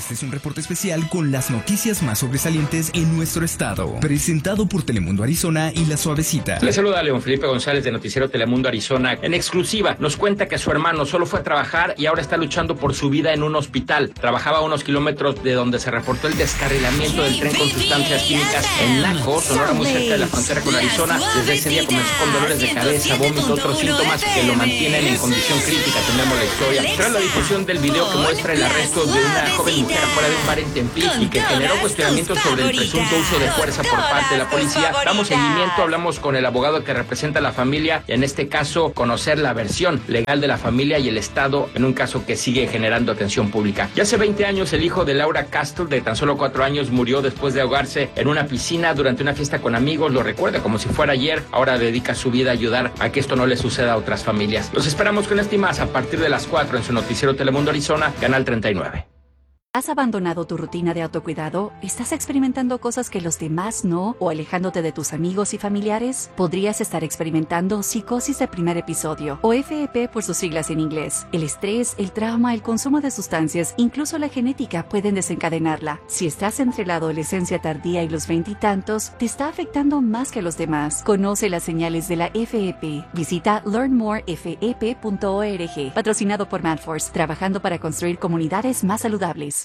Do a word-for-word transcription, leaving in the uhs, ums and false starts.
Este es un reporte especial con las noticias más sobresalientes en nuestro estado. Presentado por Telemundo Arizona y La Suavecita. Le saluda a León Felipe González de Noticiero Telemundo Arizona. En exclusiva, nos cuenta que su hermano solo fue a trabajar y ahora está luchando por su vida en un hospital. Trabajaba a unos kilómetros de donde se reportó el descarrilamiento del tren con sustancias químicas en Naco, Sonora, muy cerca de la frontera con Arizona. Desde ese día comenzó con dolores de cabeza, vómito, otros síntomas que lo mantienen en condición crítica. Tenemos la historia. Tras la difusión del video que muestra el arresto de una joven mujer afuera de un bar en Templic y que generó cuestionamientos sobre el presunto uso de fuerza por parte de la policía, damos seguimiento, hablamos con el abogado que representa a la familia y en este caso conocer la versión legal de la familia y el Estado en un caso que sigue generando atención pública. Ya hace veinte años el hijo de Laura Castle, de tan solo cuatro años, murió después de ahogarse en una piscina durante una fiesta con amigos. Lo recuerda como si fuera ayer. Ahora dedica su vida a ayudar a que esto no le suceda a otras familias. Los esperamos con este y más a partir de las cuatro en su noticiero Telemundo Arizona, Canal treinta y nueve. ¿Has abandonado tu rutina de autocuidado? ¿Estás experimentando cosas que los demás no? ¿O alejándote de tus amigos y familiares? Podrías estar experimentando psicosis de primer episodio, o F E P por sus siglas en inglés. El estrés, el trauma, el consumo de sustancias, incluso la genética pueden desencadenarla. Si estás entre la adolescencia tardía y los veintitantos, te está afectando más que a los demás. Conoce las señales de la F E P. Visita learn more f e p punto org. Patrocinado por Madforce, trabajando para construir comunidades más saludables.